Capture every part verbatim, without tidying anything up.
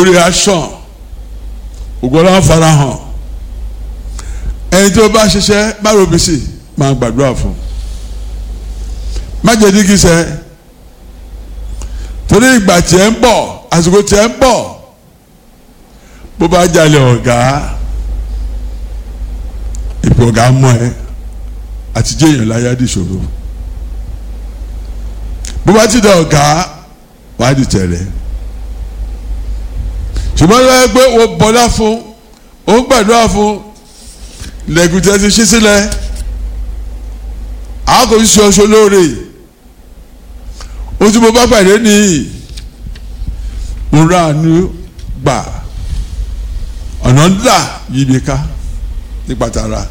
orí aṣọ ògbọ́n farahàn ẹni tó bá ṣiṣẹ́ bá ròbí sí máa gbàdúrà fún má jẹ́ dígí sẹ́ torí ìgbà tí ẹ ń bọ̀ àsìkò tí ẹ ń bọ̀ bó bá jalè ọ̀gá ìpè ọ̀gá mọ́ ẹ àti jẹ́yàn láyá di ìṣòro bó bá ti dá ọ̀gá wàá di tẹ̀lé ṣùgbọ́n lọ́wọ́ pé o bọ́lá fún o ń gbàdúrà fún lẹ́gùtẹ́ ti ṣí sílẹ̀ àákò ń ṣe ọṣọ lóore o tí mo bá pàdé nìyí mo ra àánú gbà ọ̀nà ńlá yìí mi ká ní pàtàrà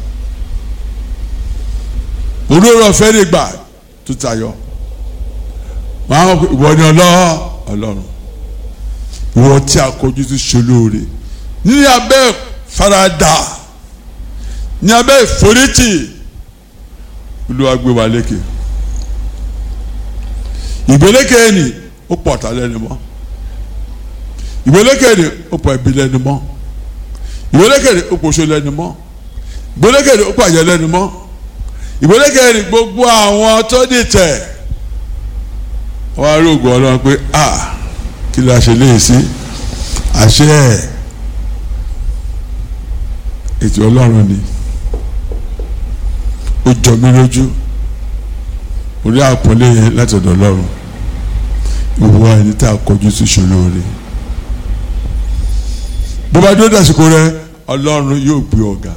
olórí ọ̀fẹ́ lè gbà tó tayọ máa ìwọ ni ọlọ́run ìwọ tí a kojú ti ṣe lóore ní abẹ́ farada ní abẹ́ ìforítì Olúwa gbé wa lékè ìgbélékè ẹni ó pọ̀ ọ̀tá lẹ́nu mọ́ ìgbélékè ẹni ó pọ̀ ẹbí lẹ́nu mọ́ ìgbélékè ẹni ó pọ̀ oṣù lẹ́nu mọ́ ìgbélékè ẹni ó pọ̀ àjẹ́ lẹ́nu mọ́ ìgbélékè ẹni gbogbo àwọn tó dìtẹ̀ wọ́n á rí ògùn Ọlọ́run pé a kí la ṣe léyìí sí àṣẹ ètò Ọlọ́run ni ó jọ mí lójú orí àpọ́nlé yẹn láti ọ̀dọ̀ Ọlọ́run ìwọ ẹni tá a kọjú sí ṣòro rẹ bó bá dúró dàsìkò rẹ Ọlọ́run yóò gbé ọ̀gá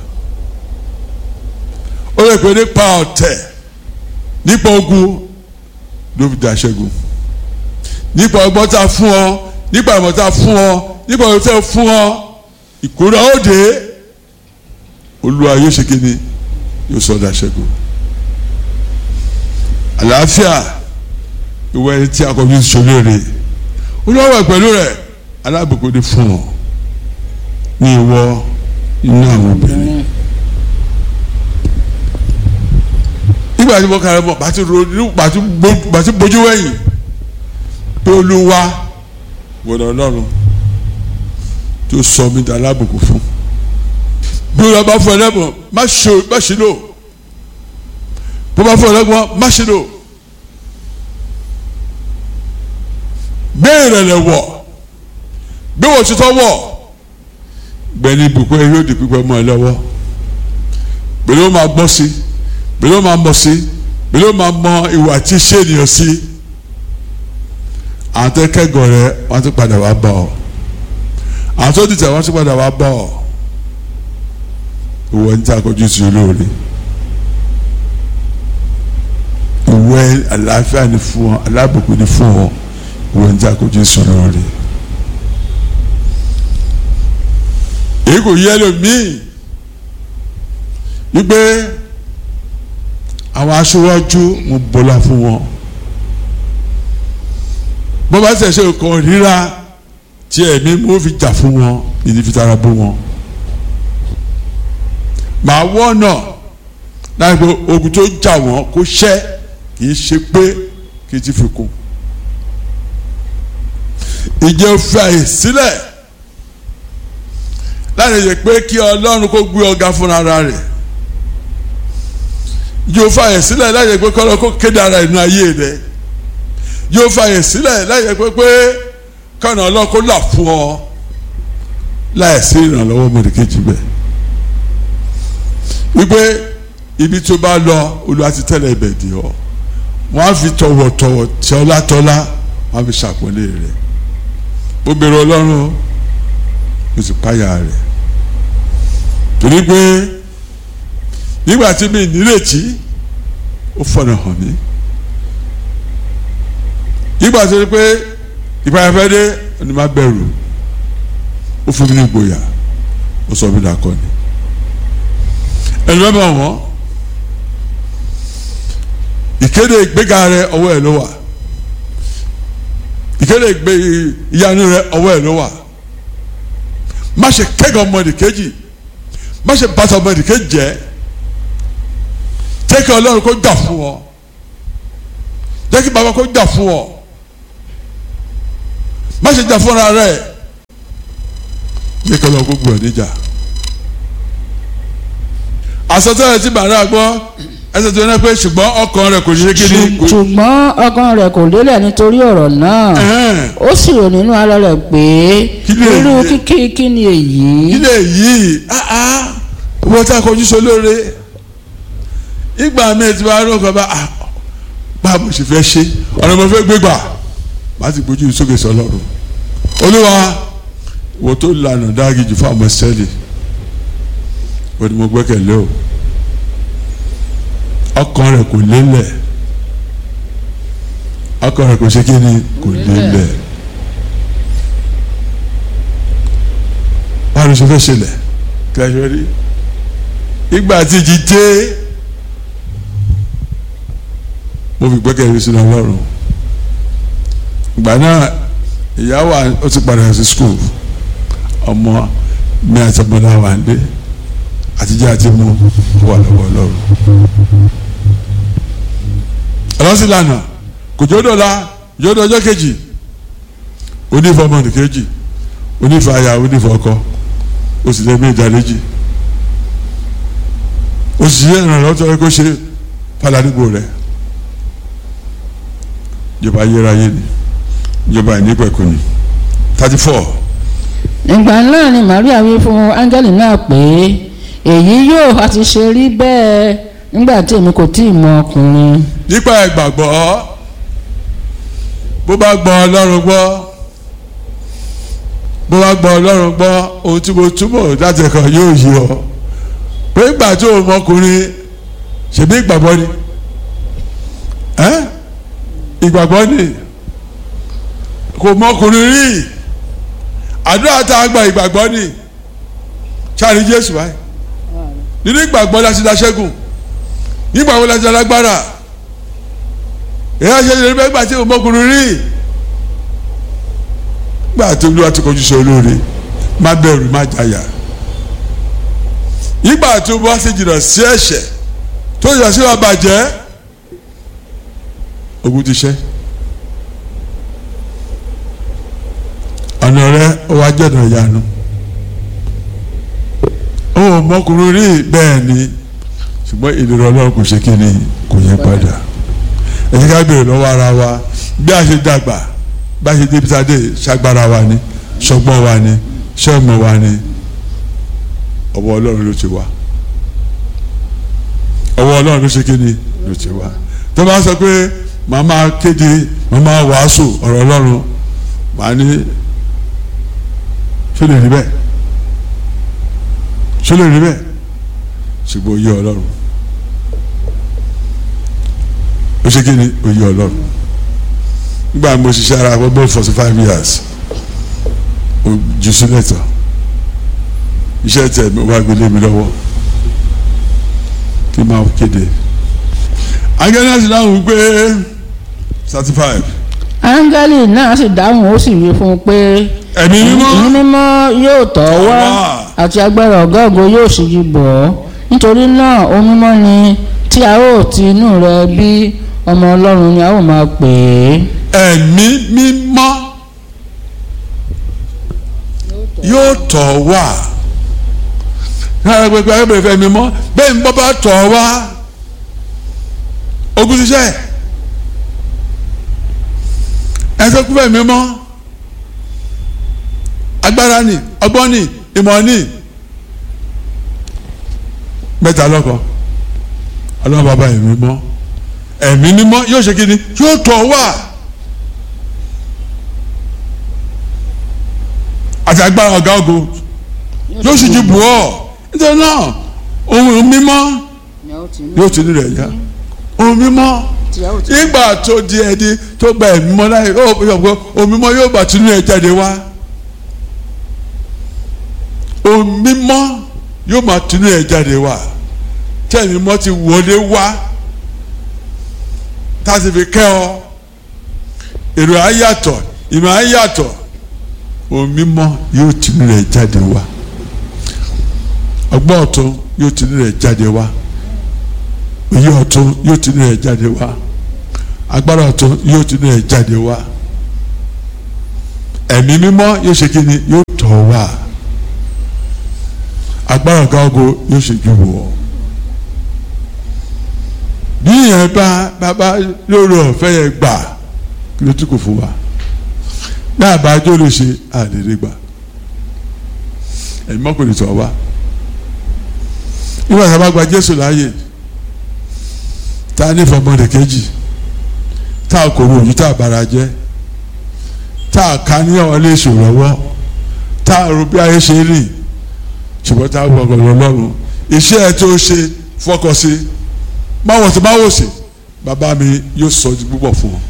ó lè pè nípa ọ̀tẹ̀ nípa ogun ló fi dá ṣẹ́gun nípa ọgbọ́n tá a fún ọ nípa ìmọ̀ tá a fún ọ nípa ìmọ̀ tá a fún ọ ìkórè òde Olúwa yóò ṣe kíni yóò sọ dá ṣẹ́gun àlàáfíà ìwọ ẹni tí a kọ bí sọlẹ rẹ Olúwa wà pẹ̀lú rẹ alábòkó ni fún ọ ní ìwọ inú àwọn obìnrin nígbà tí mo kàrẹ bọ bàtí ronú bàtí bójú wẹ̀yìn pé Olúwa wọ̀dọ̀ Ọlọ́run tó sọ mí dá alábòkó fún bí Olúwa bá fún ẹ lẹ́bùn má ṣe lò bó bá fún ẹ lẹ́bùn má ṣe lò bẹ́ẹ̀ rẹ̀ lẹ̀ wọ̀ bí wọ́n ti tọ́ wọ̀ gbẹ̀ni ibùkún ẹ yóò di pípẹ́ mọ́ ẹ lọ́wọ́ gbẹ̀ni ó máa gbọ́ sí gbẹ̀ni ó máa mọ̀ sí gbẹ̀ni ó máa mọ ìwà tí ṣé ènìyàn sí àwọn tó kẹ́gọ̀ọ́ rẹ wọ́n ti padà wá bá ọ àwọn tó dìtẹ̀ wọ́n ti padà wá bá ọ ìwọ ní tí a kọjú sí olóore ìwọ àlàáfíà ni fún ọ alábùkún ni fún ọ ìwọ ní tí a kọjú sí olóore èyí kò yẹ lómii wípé àwọn aṣíwájú mo bọ́lá fún wọn bó bá ṣẹ̀ṣẹ̀ kan ríra tí ẹ̀mí mo fi jà fún wọn ìdí fi tara bó wọn màá wọ́nà láti pé ogun tó jà wọ́n kó ṣẹ́ kì í ṣe pé kì í ti fi kún ìjẹ́ òfin àyè sílẹ̀ láti yẹ pé kí Ọlọ́run kó gbé ọ̀gá fúnra rẹ̀ yóò fàyè sílẹ̀ láti yẹ pé kọ́lọ́ kó kéde ara inú ayé rẹ̀ yóò fàyè sílẹ̀ láti yẹ pé pé kọ́nà Ọlọ́run kó là fún ọ láì sí ìrànlọ́wọ́ mọ̀lẹ́kejì bẹ́ẹ̀ wípé ibi tó bá lọ Olúwa ti tẹ́lẹ̀ ibẹ̀ dì ọ́ wọ́n á fi tọ̀wọ̀tọ̀wọ̀ tọ́látọ́lá wọ́n á fi ṣàpọ́nlé rẹ̀ ó bẹ̀rù Ọlọ́run ó sì páyà rẹ̀ torí pé nígbà tí mi nírètí ó fọ̀nà hàn mí nígbà tó rí pé ìpayàfẹ́ dé ẹni má bẹ̀rù ó fún mi ní ìgboyà ó sọ mí dàkọ́ni ẹni bá bá wọn ìkéde ìgbéga rẹ ọwọ́ ẹ̀ ló wà ìkéde ìgbé ìyanu rẹ ọwọ́ ẹ̀ ló wà má ṣe kẹ́gàn ọmọdé kejì má ṣe bàtà ọmọdé kejì jẹ́ jẹ́ kí Ọlọ́run kó jà fún ọ jẹ́ kí bàbá kó jà fún ọ má ṣe jà fúnra rẹ jẹ́ kí ọlọ́run kó gbọ́ níjà. àsọtẹ́lẹ̀ tí bàrà gbọ́ ẹsẹ̀ tó ní pé ṣùgbọ́n ọkàn rẹ̀ kò ṣe kí ni. ṣùgbọ́n ọkàn rẹ̀ kò lélẹ̀ nítorí ọ̀rọ̀ náà ó sì rò nínú ara rẹ̀ pé irú kíkí kí ni èyí. kí ni èyí wọ́n tá a kọjú sọ lóore ìgbà mi ti wá rọ́ kọ́ bá bá mo sì fẹ́ ṣe ọ̀nà mo fẹ́ gbégbà má ti gbójú sókè sọ lọ́rùn. olúwa wo tó lànà dáàgìjì fún àwọn sẹ́ẹ̀lì wọ́n ni mo gbẹ́kẹ̀lé o ọkàn rẹ̀ kò lélẹ̀ ọkàn rẹ̀ kò ṣe kí ni kò lélẹ̀ wọ́n ló ṣe fẹ́ ṣẹlẹ̀ kí a ṣe rí ìgbà tí ìjì dé mo fi gbẹ́kẹ̀lé sínú ọlọ́run ìgbà náà ìyá wa ó ti padà sí skul ọmọ mi àti ọmọdé wa ń dé àtijọ́ àti mú wà lọ́wọ́ ọlọ́run ọlọ́sìn lànà kò jọ́dọ̀ la jọ́dọ̀ ọjọ́ kejì onífọ̀ ọmọdé kejì onífọ̀ aya onífọ̀ ọkọ ó sì lé méjì àlejì ó sì yẹ ìrànlọ́wọ́ tó yẹ kó ṣe fàlàdìgbò rẹ̀ ìjọba ayérayé ni ìjọba ìnípẹ̀kùn ni thirty four. ìgbà náà ni Maria wí fún áńgẹ́lì náà pé èyí yóò àti ṣe rí bẹ́ẹ̀ nígbà tí èmi kò tí ì mọ ọkùnrin. nípa ìgbàgbọ́ bó bá gbọ́ ọlọ́run gbọ́ bó bá gbọ́ ọlọ́run gbọ́ ohun tí mo túbọ̀ láti ẹ̀kọ́ yóò yí ọ pé ìgbà tí o mọ ọkùnrin ṣèbí ìgbàgbọ́ ni ẹ́ ìgbàgbọ́ ni kò mọ ọkùnrin rí àdúrà tá a gba ìgbàgbọ́ ni ṣáà ní Jésù báyìí nínú ìgbàgbọ́ láti dá ṣẹ́gun nígbà wo láti alágbára èyí àṣẹ ìrírí bẹ́ẹ̀ gbà tí o mọ́kùnrin rí gbà tí olúwa ti kọjú sọ olóore má bẹ̀rù má jàyà nígbà tí o bá ṣe jìnnà sí ẹ̀ṣẹ̀ tó yà sí wa bàjẹ́ ogun ti ṣẹ́ ọ̀nà rẹ ó wá jẹ́ ọ̀nà ìyanu ó mọ́kùnrin rí bẹ́ẹ̀ ni ṣùgbọ́n ìlera ọlọ́run kò ṣe kí ni kò yẹ padà ẹ̀yìn ká béèrè lọ́wọ́ ara wa bí a ṣe dàgbà bí a ṣe débi sáde ṣàgbára wa ni ṣọgbọ́n wa ni ṣọ́ọ̀mọ̀ wa ni ọwọ́ ọlọ́run ló ti wá ọwọ́ ọlọ́run ló ṣe kí ni ló ti wá tó bá sọ pé màmá kéde màmá wàásù ọ̀rọ̀ ọlọ́run màá ní ṣó lè rí bẹ́ẹ̀ ṣó lè rí bẹ́ẹ̀ ṣùgbọ́n oyè ọlọ́run ó ṣe kí ni oyè ọlọ́run nígbà mo ṣiṣẹ́ ara for about forty five years ó jù sílẹ̀ tán iṣẹ́ tẹ̀ mi wá gbélé mi lọ́wọ́ kí n máa kéde angẹ́lì dáhùn pé thirty five. áńgẹ́lì náà sì dáhùn ó sì wí fún un pé ẹ̀mí mímọ́ ẹ̀mí mímọ́ yóò tọ̀ ọ́ wá àti agbára ọ̀gá ògo yóò sì yí bọ̀ ọ́ nítorí náà ohun mímọ́ ni tí a ó ti inú rẹ bí ọmọ ọlọ́run ni a ó máa pè é. ẹ̀mí mímọ́ yóò tọ̀ ọ́ wá náà gbẹgbẹ agbẹ̀rẹ̀ fẹ́ mímọ́ bẹ́ẹ̀ ń bọ́ bá tọ̀ ọ́ wá ogun ṣiṣẹ́ ẹsẹ̀ kú fẹ́ mímọ́ agbára ni ọgbọ́n ni ìmọ̀ ni mẹ́ta lọ́kọ̀ ọlọ́run bàbá ẹ̀mí mímọ́ ẹ̀mí mímọ́ yóò ṣe kí ni yóò tọ̀ wá àti agbára ọ̀gá ògo yóò sì jí bù ọ́ nítorí náà ohun mímọ́ yóò ti ní rẹ̀ yá ohun mímọ́ nígbà tó di ẹni tó gba ẹ̀mí mímọ́ láyé ohun mímọ́ yóò bá tinú ẹ̀ jáde wá ohun mímọ́ yóò máa tinú ẹ̀ jáde wá tí ẹ̀mí mímọ́ ti wọlé wá tá a sì fi kẹ́ ọ èrò ayàtọ̀ ìmọ̀ ayàtọ̀ ohun mímọ́ yóò tinú ẹ̀ jáde wá ọgbọ́n ọ̀tún yóò tinú ẹ̀ jáde wá òye ọ̀tún yóò tinú ẹ̀ jáde wá agbára ọ̀tún yóò tinú ẹ̀ jáde wá ẹ̀mí mímọ́ yóò ṣe kí ni yóò tọ̀ wá agbára ọ̀gá ògo yóò ṣe ju wọ̀. bí yẹn bá bàbá lórí ọ̀fẹ́ yẹn gbà kí ló tún kò fún wa náà bá jó lè ṣe àlèrè gbà ẹ̀mí mọ́kùnrin tó wá nígbà tí a bá gba Jésù láàyè tá a ní ìfọmọdé kejì tá a kò ròyìn tá a bára jẹ́ tá a ká ní àwọn ilé ìṣòro lọ́wọ́ tá a rò bí ayé ṣe rìn ṣùgbọ́n tá a wọ ọ̀gọ̀rọ̀ Ọlọ́run iṣẹ́ ẹ tó ṣe fọkàn sí báwo tí báwo sì bàbá mi yóò sọ ju púpọ̀ fún ọ.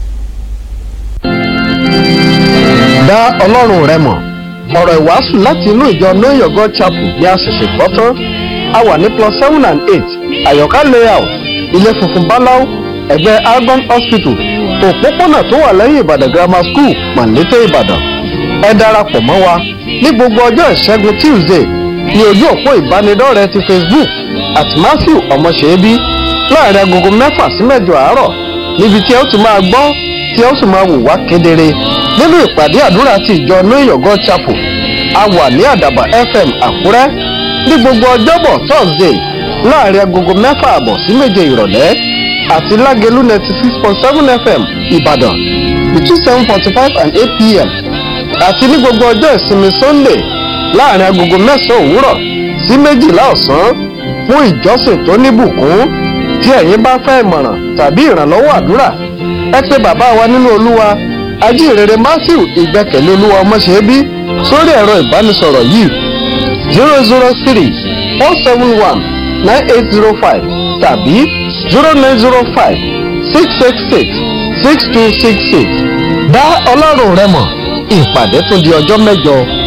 dá Ọlọ́run rẹ mọ̀ ọ̀rọ̀ ìwàásù láti inú ìjọ Know Your God Chapel ní àṣẹ̀ṣẹ̀ gbọ́ tán a wà ní plus seven and eight Àyọ̀ká layout ilé funfun báláú ẹ̀gbẹ́ Algon Hospital òpópónà tó wà lẹ́yìn Ìbàdàn Grammar School Màlété Ìbàdàn. ẹ darapọ̀ mọ́ wa ní gbogbo ọjọ́ ìṣẹ́gun Tuesday ní ojú òpó ìbánidọ́rẹ̀ẹ́ ti Facebook at Matthew Ọmọṣẹ́bí láàrin agogo mẹ́fà sí mẹ́jọ àárọ̀ níbi tí ẹ ó ti máa gbọ́ tí ẹ ó sì máa wò wá kedere nínú ìpàdé àdúrà ti ìjọ Know Your God Chapel. a wà ní Àdàbà F M Àkúrẹ́ ní gbogbo ọjọ́bọ̀ Thursday láàrin agogo mẹ́fà àbọ̀ sí méje ìrọ̀lẹ́ àti Lágelú ninety six point seven F M Ìbàdàn between seven forty five and eight p m àti ní gbogbo ọjọ́ ìsinmi Sunday láàrin agogo mẹ́sàn-án òwúrọ̀ sí méjìlá ọ̀sán fún ìjọsìn tó níbùkún. tí ẹ̀yin bá fẹ́ ìmọ̀ràn tàbí ìrànlọ́wọ́ àdúrà ẹ pè bàbá wa nínú Olúwa Ajíhìnrere Matthew Ìgbẹ́kẹ̀lé Olúwa Ọmọṣẹ́bí sórí ẹ̀rọ ìbánisọ̀rọ̀ yìí zero zero three four seven one nine eight zero five tàbí zero nine zero five six six six six two six six. dá Ọlọ́run rẹ mọ̀ ìpàdé tún di ọjọ́ mẹ́jọ.